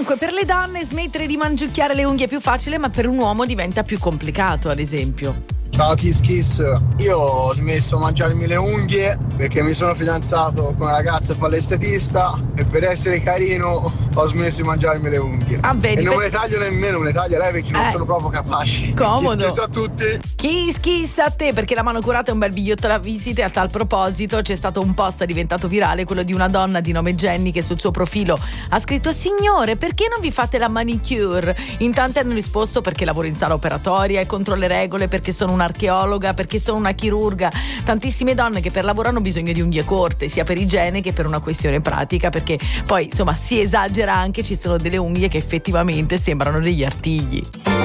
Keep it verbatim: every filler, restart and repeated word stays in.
Comunque, per le donne smettere di mangiucchiare le unghie è più facile, ma per un uomo diventa più complicato, ad esempio. Ciao Kiss Kiss, io ho smesso di mangiarmi le unghie perché mi sono fidanzato con una ragazza che fa l'estetista e per essere carino ho smesso di mangiarmi le unghie. Ah, vedi, e non per... me le taglio nemmeno, me le taglio lei perché non eh. sono proprio capaci. Comodo. Kiss Kiss a tutti. Kiss Kiss a te, perché la mano curata è un bel biglietto da visita. E a tal proposito c'è stato un post diventato virale, quello di una donna di nome Jenny che sul suo profilo ha scritto: signore, perché non vi fate la manicure? In tanti hanno risposto: perché lavoro in sala operatoria e contro le regole, perché sono un'archeologa, perché sono una chirurga. Tantissime donne che per lavoro hanno bisogno di unghie corte, sia per igiene che per una questione pratica, perché poi insomma si esagera anche, ci sono delle unghie che effettivamente sembrano degli artigli.